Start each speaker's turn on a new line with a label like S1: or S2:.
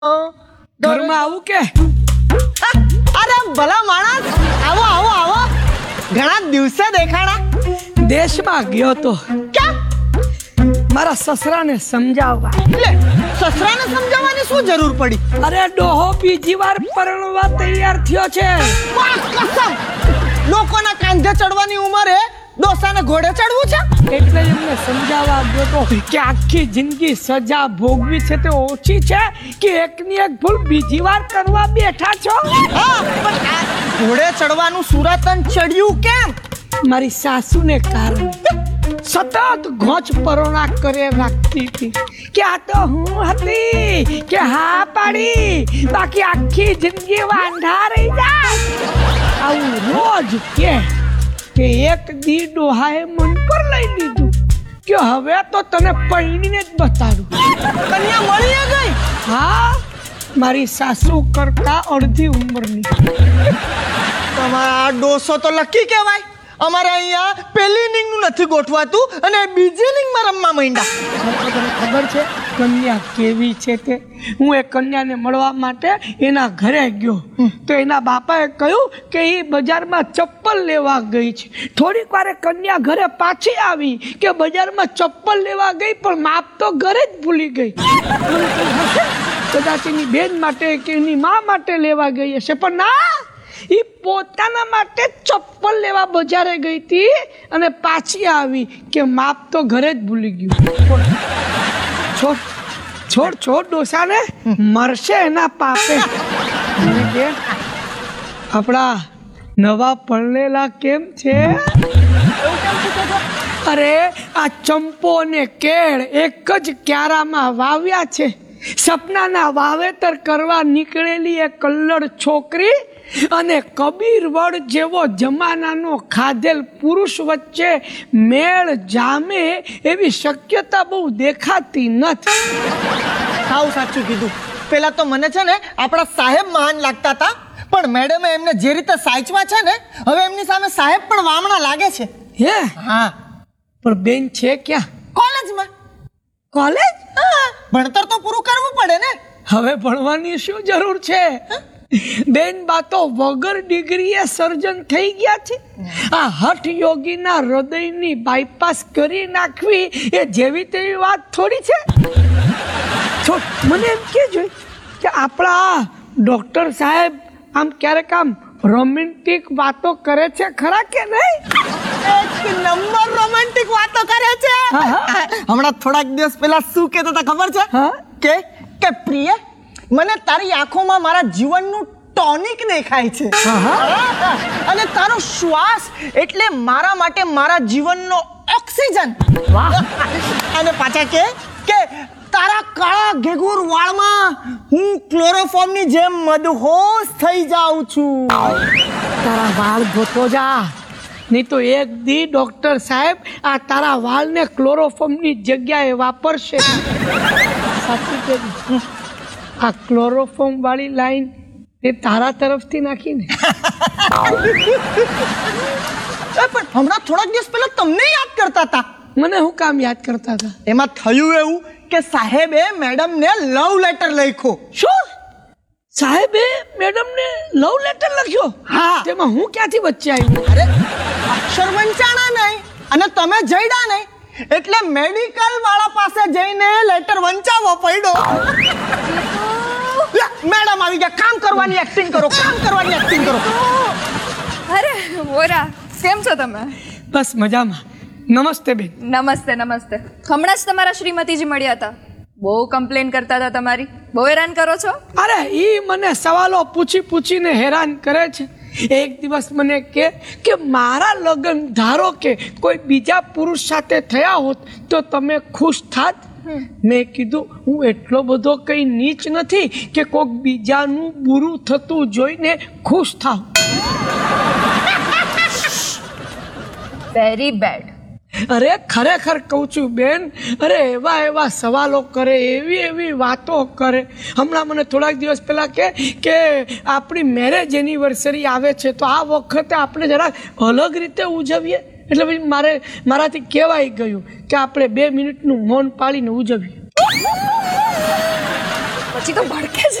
S1: ઘરમાં આવું કે?
S2: અરે ભલા માણસ, આવો આવો આવો. ઘણા દિવસે દેખાણા.
S1: દેશમાં ગયો તો
S2: ક્યાં?
S1: મારા સસરાને સમજાવવા.
S2: લે, સસરાને સમજાવવાની શું જરૂર પડી?
S1: અરે ડોહો બીજી વાર પરણવા તૈયાર થયો છે.
S2: વાહ, કસમ. લોકોના કાંધે ચડવાની ઉંમરે ડોસાને ઘોડે ચડવું છે?
S1: એટલે એમને સમજાવવા ગયો તો કે આખી જિંદગી સજા ભોગવી છે તે ઓછી છે કે એકની એક ભૂલ બીજી વાર કરવા બેઠા છો.
S2: હા, પણ આ ઘોડે ચડવાનું સુરતન ચડ્યું કેમ?
S1: મારી સાસુને કારણે સતત ઘોચ પરોણા કરે રાખતી હતી કે આ તો હું હતી કે હા પાડી, બાકી આખી જિંદગી વાંઢા રહી જાય. આવું રોજ કે એક દી ડોહાએ મન પર લઈ લીધું કે હવે તો તને પૈણીને જ બતાડું.
S2: કન્યા મળી ગઈ?
S1: હા, મારી સાસુ કરતા અડધી ઉંમરની.
S2: તમારા ડોસો તો લકી કહેવાય. અમારે અહીંયા પહેલી ઇનિંગનું નથી ગોઠવાતું અને બીજી ઇનિંગમાં રમવા માંડ્યા.
S1: ખબર છે કન્યા કેવી છે તે? હું એ કન્યાને મળવા માટે એના ઘરે ગયો તો એના બાપાએ કહ્યું કે એ બજારમાં ચપ્પલ લેવા ગઈ છે. થોડીક વારે કન્યા ઘરે પાછી આવી કે બજારમાં ચપ્પલ લેવા ગઈ પણ માપ તો ઘરે જ ભૂલી ગઈ. કદાચ એની બેન માટે કે એની મા માટે લેવા ગઈ હશે, પણ ના, એ પોતાના માટે ચપ્પલ લેવા બજારે ગઈ હતી અને પાછી આવી કે માપ તો ઘરે જ ભૂલી ગયું. છોડ છોડ છોડ ડોસાને, મરશે એના પાપે. આપણા નવા પરણેલા કેમ છે? અરે આ ચંપો ને કેળ એક જ ક્યારામાં વાવ્યા છે. સપનાના વાવેતર કરવા નીકળેલી એ કલ્લડ છોકરી અને કબીર વડ જેવો જમાનાનો ખાધેલ પુરુષ વચ્ચે મેળ જામે એવી શક્યતા બહુ દેખાતી નથી.
S2: સાવ સાચું કીધું. પેલા તો મને છે ને આપણા સાહેબ મહાન લાગતા હતા, પણ મેડમે એમને જે રીતે સાચવા છે ને, હવે એમની સામે સાહેબ પણ વામણા લાગે છે.
S1: હે?
S2: હા,
S1: પણ બેન છે ક્યાં?
S2: કોલેજમાં.
S1: કોલેજ?
S2: હા, ભણતર તો પૂરું કરવું પડે ને.
S1: હવે ભણવાની શું જરૂર છે? બેન બા તો વગર ડિગ્રીએ સર્જન થઈ ગયા છે. આ હઠ યોગીના હૃદયની બાયપાસ કરી નાખવી એ જેવી તેવી વાત થોડી છે. મને એમ કહેજો કે આપણા ડોક્ટર સાહેબ આમ ક્યારેક આમ રોમેન્ટિક વાતો કરે છે ખરા કે નહીં?
S2: એક નંબર રોમેન્ટિક વાતો કરે છે. હમણાં થોડાક દિવસ પહેલા શું કહેતા હતા ખબર છે?
S1: હા,
S2: કે પ્રિય, મને તારી આંખોમાં મારા જીવનનું ટોનિક દેખાય છે. અને તારો શ્વાસ એટલે મારા માટે મારા જીવનનો ઓક્સિજન.
S1: વાહ.
S2: અને પાછા કે તારા કાળા ઘેઘુર વાળમાં હું ક્લોરોફોર્મની જેમ મદહોશ થઈ જાઉં છું.
S1: તારા વાળ ધોતો જા, નહીં તો એક દી ડોક્ટર સાહેબ આ તારા વાળને ક્લોરોફોર્મની જગ્યાએ વાપરશે. સાચું કહેજો, આ ક્લોરોફોર્મ વાળી લાઈન એ તારા તરફથી નાખીને.
S2: પણ હમણાં થોડાક દિવસ પહેલા તમને યાદ કરતા હતા.
S1: મને હું કામ યાદ કરતા હતા?
S2: એમાં થયું એવું કે સાહેબે મેડમને લવ લેટર લખ્યો.
S1: શું? સાહેબે મેડમને લવ લેટર લખ્યો?
S2: હા.
S1: તેમાં હું ક્યાંથી વચ્ચે આવ્યું?
S2: અરે, અક્ષર વંચાણા નહીં અને તમે જઈડા નહીં, એટલે મેડિકલ વાળા પાસે જઈને લેટર વંચાવવો પડ્યો. મેડમ આવી ગયા. કામ કરવાની એક્ટિંગ કરો, કામ કરવાની એક્ટિંગ કરો.
S3: અરે વોરા, કેમ છો તમે?
S1: બસ મજામાં. નમસ્તે બેન.
S3: નમસ્તે નમસ્તે. હમણાં જ તમારા શ્રીમતીજી મળ્યા હતા. બહુ કમ્પ્લેન કરતા હતા તમારી. બહુ હેરાન કરો છો.
S1: અરે ઈ મને સવાલો પૂછી પૂછીને હેરાન કરે છે. એક દિવસ મને કે મારા લગ્ન ધારો કે કોઈ બીજા પુરુષ સાથે થયા હોત તો તમે ખુશ થાત? મેં કીધું હું એટલો બધો કઈ નીચ નથી કે કોઈક બીજાનું બુરું થતું જોઈને ખુશ થાવ.
S3: Very bad.
S1: અરે ખરેખર કહું છું બેન. અરે એવા એવા સવાલો કરે, એવી એવી વાતો કરે. હમણાં મને થોડાક દિવસ પહેલા કે આપણી મેરેજ એનિવર્સરી આવે છે તો આ વખતે આપણે જરાક અલગ રીતે ઉજવીએ. એટલે પછી મારાથી કહેવાય ગયું કે આપણે 2 મિનિટનું મૌન પાળીને ઉજવીએ.
S3: પછી તો ભડકે જ